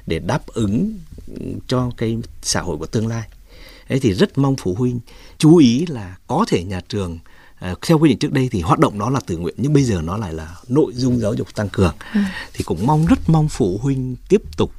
để đáp ứng cho cái xã hội của tương lai. Thế thì rất mong phụ huynh chú ý là có thể nhà trường theo quy định trước đây thì hoạt động đó là tự nguyện, nhưng bây giờ nó lại là nội dung giáo dục tăng cường. Thì cũng rất mong phụ huynh tiếp tục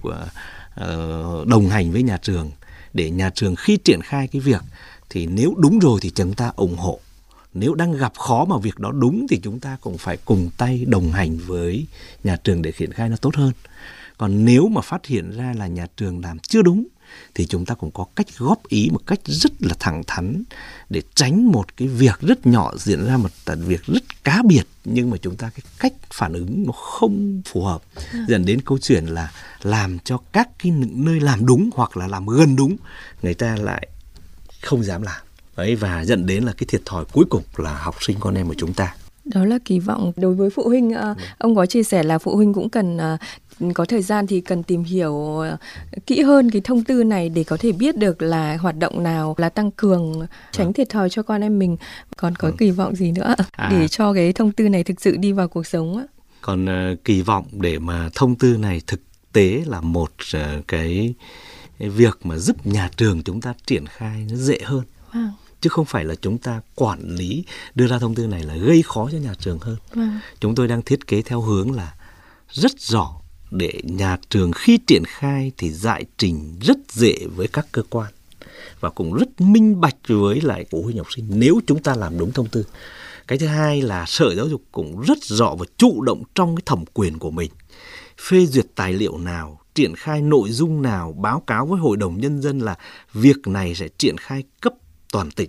đồng hành với nhà trường, để nhà trường khi triển khai cái việc thì nếu đúng rồi thì chúng ta ủng hộ. Nếu đang gặp khó mà việc đó đúng thì chúng ta cũng phải cùng tay đồng hành với nhà trường để triển khai nó tốt hơn. Còn nếu mà phát hiện ra là nhà trường làm chưa đúng thì chúng ta cũng có cách góp ý một cách rất là thẳng thắn để tránh một cái việc rất nhỏ diễn ra một việc rất cá biệt, nhưng mà chúng ta cái cách phản ứng nó không phù hợp, dẫn đến câu chuyện là làm cho các cái nơi làm đúng hoặc là làm gần đúng người ta lại không dám làm. Đấy, và dẫn đến là cái thiệt thòi cuối cùng là học sinh con em của chúng ta. Đó là kỳ vọng đối với phụ huynh. Ông có chia sẻ là phụ huynh cũng cần có thời gian thì cần tìm hiểu kỹ hơn cái thông tư này để có thể biết được là hoạt động nào là tăng cường tránh thiệt thòi cho con em mình. Còn có kỳ vọng gì nữa để cho cái thông tư này thực sự đi vào cuộc sống? Còn kỳ vọng để mà thông tư này thực tế là một cái việc mà giúp nhà trường chúng ta triển khai nó dễ hơn. Chứ không phải là chúng ta quản lý đưa ra thông tư này là gây khó cho nhà trường hơn. Chúng tôi đang thiết kế theo hướng là rất rõ để nhà trường khi triển khai thì giải trình rất dễ với các cơ quan và cũng rất minh bạch với lại phụ huynh học sinh nếu chúng ta làm đúng thông tư. Cái thứ hai là Sở Giáo dục cũng rất rõ và chủ động trong cái thẩm quyền của mình, phê duyệt tài liệu nào, triển khai nội dung nào, báo cáo với Hội đồng Nhân dân là việc này sẽ triển khai cấp toàn tỉnh.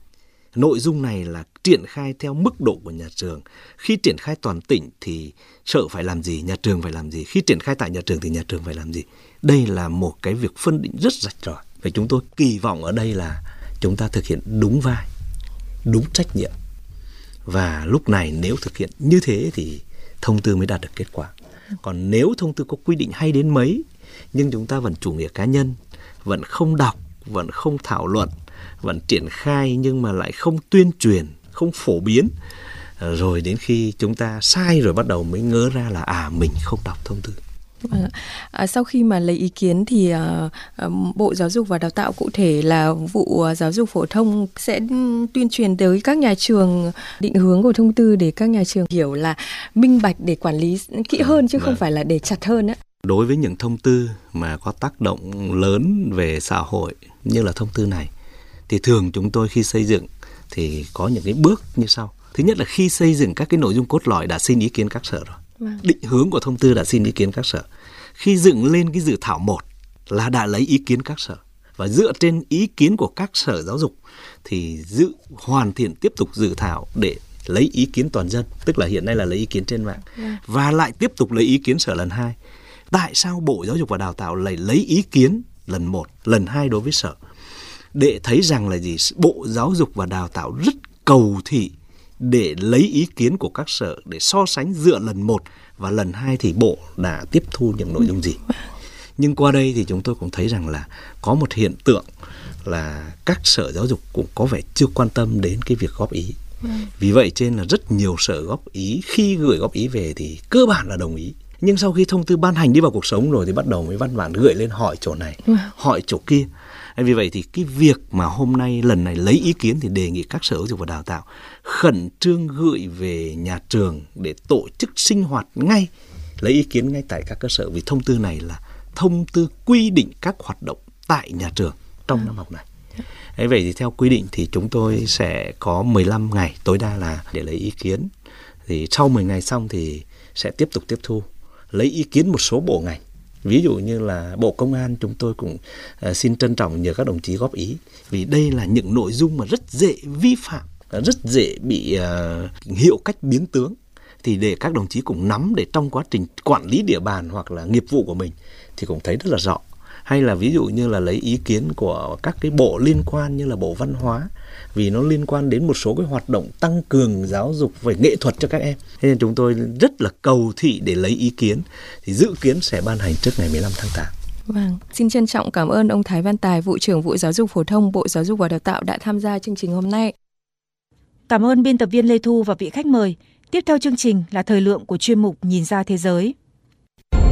Nội dung này là triển khai theo mức độ của nhà trường. Khi triển khai toàn tỉnh thì Sở phải làm gì, nhà trường phải làm gì. Khi triển khai tại nhà trường thì nhà trường phải làm gì. Đây là một cái việc phân định rất rạch ròi. Và chúng tôi kỳ vọng ở đây là chúng ta thực hiện đúng vai, đúng trách nhiệm. Và lúc này nếu thực hiện như thế thì thông tư mới đạt được kết quả. Còn nếu thông tư có quy định hay đến mấy nhưng chúng ta vẫn chủ nghĩa cá nhân, vẫn không đọc, vẫn không thảo luận, vẫn triển khai nhưng mà lại không tuyên truyền, không phổ biến, rồi đến khi chúng ta sai rồi bắt đầu mới ngớ ra là mình không đọc thông tư. Sau khi mà lấy ý kiến thì Bộ Giáo dục và Đào tạo, cụ thể là vụ Giáo dục phổ thông sẽ tuyên truyền tới các nhà trường định hướng của thông tư để các nhà trường hiểu là minh bạch để quản lý kỹ hơn chứ không phải là để chặt hơn. Đối với những thông tư mà có tác động lớn về xã hội như là thông tư này thì thường chúng tôi khi xây dựng thì có những cái bước như sau. Thứ nhất là khi xây dựng các cái nội dung cốt lõi đã xin ý kiến các sở rồi. Định hướng của thông tư đã xin ý kiến các sở. Khi dựng lên cái dự thảo 1 là đã lấy ý kiến các sở. Và dựa trên ý kiến của các sở giáo dục thì hoàn thiện tiếp tục dự thảo để lấy ý kiến toàn dân. Tức là hiện nay là lấy ý kiến trên mạng. Và lại tiếp tục lấy ý kiến sở lần 2. Tại sao Bộ Giáo dục và Đào tạo lại lấy ý kiến lần 1, lần 2 đối với sở? Để thấy rằng là Bộ Giáo dục và Đào tạo rất cầu thị để lấy ý kiến của các sở để so sánh dựa lần 1 và lần 2 thì Bộ đã tiếp thu những nội dung gì. Nhưng qua đây thì chúng tôi cũng thấy rằng là có một hiện tượng là các sở giáo dục cũng có vẻ chưa quan tâm đến cái việc góp ý. Vì vậy trên là rất nhiều sở góp ý, khi gửi góp ý về thì cơ bản là đồng ý. Nhưng sau khi thông tư ban hành đi vào cuộc sống rồi thì bắt đầu mới văn bản gửi lên hỏi chỗ này, hỏi chỗ kia. Vì vậy thì cái việc mà hôm nay lần này lấy ý kiến thì đề nghị các sở giáo dục và đào tạo khẩn trương gửi về nhà trường để tổ chức sinh hoạt ngay, lấy ý kiến ngay tại các cơ sở, vì thông tư này là thông tư quy định các hoạt động tại nhà trường trong năm học này. Vậy thì theo quy định thì chúng tôi sẽ có 15 ngày tối đa là để lấy ý kiến. Thì sau 10 ngày xong thì sẽ tiếp tục tiếp thu, lấy ý kiến một số bộ ngành. Ví dụ như là Bộ Công an chúng tôi cũng xin trân trọng nhờ các đồng chí góp ý. Vì đây là những nội dung mà rất dễ vi phạm, rất dễ bị hiệu cách biến tướng. Thì để các đồng chí cũng nắm để trong quá trình quản lý địa bàn hoặc là nghiệp vụ của mình thì cũng thấy rất là rõ. Hay là ví dụ như là lấy ý kiến của các cái bộ liên quan như là Bộ Văn hóa, vì nó liên quan đến một số cái hoạt động tăng cường giáo dục về nghệ thuật cho các em. Thế nên chúng tôi rất là cầu thị để lấy ý kiến, thì dự kiến sẽ ban hành trước ngày 15 tháng 8. Vâng, xin trân trọng cảm ơn ông Thái Văn Tài, Vụ trưởng Vụ Giáo dục Phổ thông, Bộ Giáo dục và Đào tạo đã tham gia chương trình hôm nay. Cảm ơn biên tập viên Lê Thu và vị khách mời. Tiếp theo chương trình là thời lượng của chuyên mục Nhìn ra thế giới.